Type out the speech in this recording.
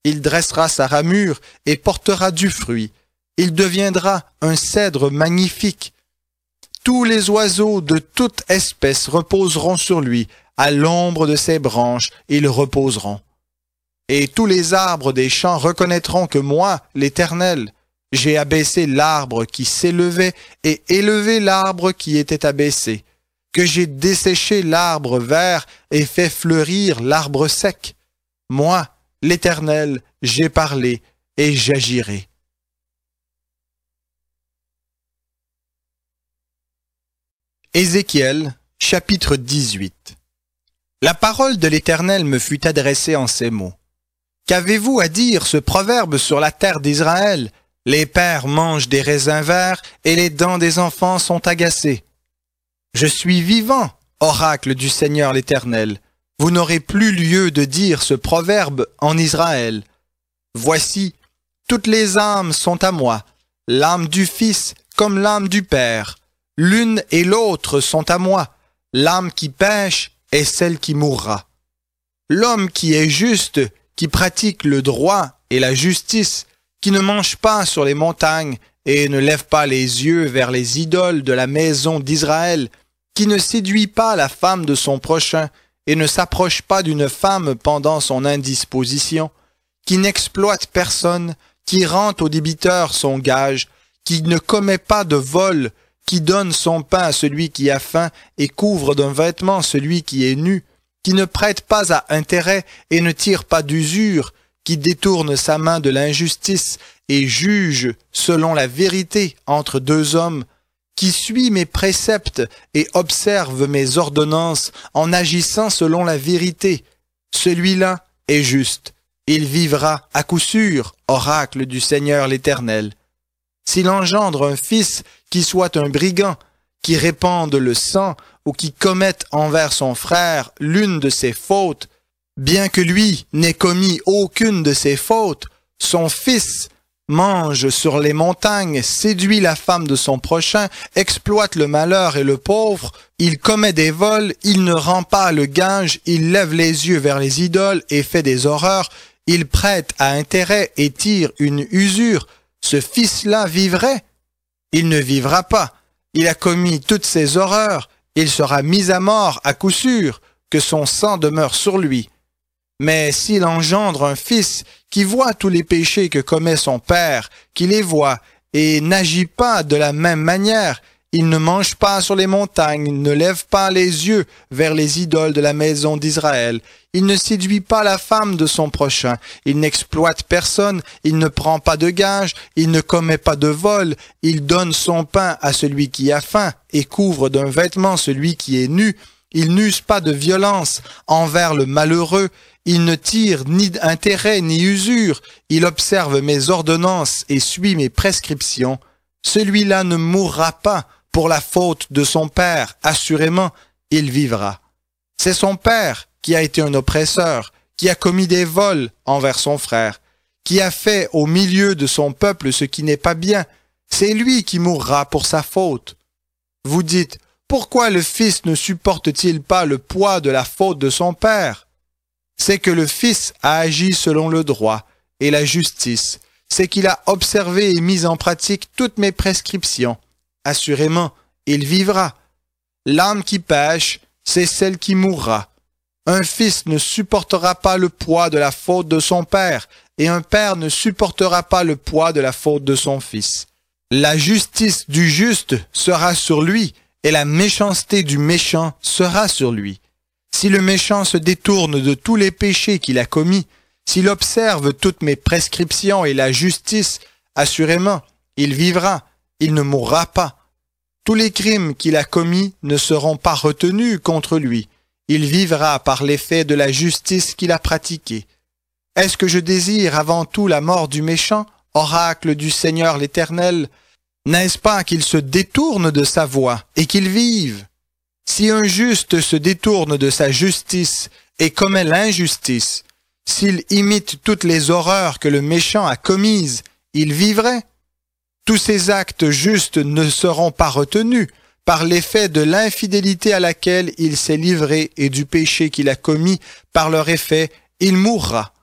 Il dressera sa ramure et portera du fruit. Il deviendra un cèdre magnifique. Tous les oiseaux de toute espèce reposeront sur lui. À l'ombre de ses branches, ils reposeront. Et tous les arbres des champs reconnaîtront que moi, l'Éternel, j'ai abaissé l'arbre qui s'élevait et élevé l'arbre qui était abaissé, que j'ai desséché l'arbre vert et fait fleurir l'arbre sec. Moi, l'Éternel, j'ai parlé et j'agirai. Ézéchiel, chapitre 18. La parole de l'Éternel me fut adressée en ces mots. Qu'avez-vous à dire ce proverbe sur la terre d'Israël? Les pères mangent des raisins verts et les dents des enfants sont agacées. Je suis vivant, oracle du Seigneur l'Éternel. Vous n'aurez plus lieu de dire ce proverbe en Israël. Voici, toutes les âmes sont à moi, l'âme du Fils comme l'âme du Père. L'une et l'autre sont à moi, l'âme qui pêche est celle qui mourra. L'homme qui est juste, qui pratique le droit et la justice, qui ne mange pas sur les montagnes et ne lève pas les yeux vers les idoles de la maison d'Israël, qui ne séduit pas la femme de son prochain et ne s'approche pas d'une femme pendant son indisposition, qui n'exploite personne, qui rend au débiteur son gage, qui ne commet pas de vol, qui donne son pain à celui qui a faim et couvre d'un vêtement celui qui est nu, qui ne prête pas à intérêt et ne tire pas d'usure, qui détourne sa main de l'injustice et juge selon la vérité entre deux hommes, qui suit mes préceptes et observe mes ordonnances en agissant selon la vérité. Celui-là est juste. Il vivra à coup sûr, oracle du Seigneur l'Éternel. S'il engendre un fils qui soit un brigand, qui répande le sang ou qui commette envers son frère l'une de ses fautes, bien que lui n'ait commis aucune de ses fautes, son fils mange sur les montagnes, séduit la femme de son prochain, exploite le malheur et le pauvre, il commet des vols, il ne rend pas le gage, il lève les yeux vers les idoles et fait des horreurs, il prête à intérêt et tire une usure, ce fils-là vivrait? Il ne vivra pas. Il a commis toutes ces horreurs. Il sera mis à mort à coup sûr, que son sang demeure sur lui. Mais s'il engendre un fils qui voit tous les péchés que commet son père, qui les voit et n'agit pas de la même manière, il ne mange pas sur les montagnes, ne lève pas les yeux vers les idoles de la maison d'Israël, il ne séduit pas la femme de son prochain, il n'exploite personne, il ne prend pas de gage, il ne commet pas de vol, il donne son pain à celui qui a faim et couvre d'un vêtement celui qui est nu, il n'use pas de violence envers le malheureux, il ne tire ni intérêt ni usure, il observe mes ordonnances et suit mes prescriptions. Celui-là ne mourra pas pour la faute de son père, assurément, il vivra. C'est son père qui a été un oppresseur, qui a commis des vols envers son frère, qui a fait au milieu de son peuple ce qui n'est pas bien. C'est lui qui mourra pour sa faute. Vous dites, pourquoi le fils ne supporte-t-il pas le poids de la faute de son père? C'est que le fils a agi selon le droit et la justice, c'est qu'il a observé et mis en pratique toutes mes prescriptions. Assurément, il vivra. L'âme qui pêche, c'est celle qui mourra. Un fils ne supportera pas le poids de la faute de son père, et un père ne supportera pas le poids de la faute de son fils. La justice du juste sera sur lui, et la méchanceté du méchant sera sur lui. Si le méchant se détourne de tous les péchés qu'il a commis, s'il observe toutes mes prescriptions et la justice, assurément, il vivra, il ne mourra pas. Tous les crimes qu'il a commis ne seront pas retenus contre lui. Il vivra par l'effet de la justice qu'il a pratiquée. Est-ce que je désire avant tout la mort du méchant, oracle du Seigneur l'Éternel? N'est-ce pas qu'il se détourne de sa voie et qu'il vive? Si un juste se détourne de sa justice et commet l'injustice, s'il imite toutes les horreurs que le méchant a commises, il vivrait? Tous ces actes justes ne seront pas retenus par l'effet de l'infidélité à laquelle il s'est livré et du péché qu'il a commis. Par leur effet, il mourra.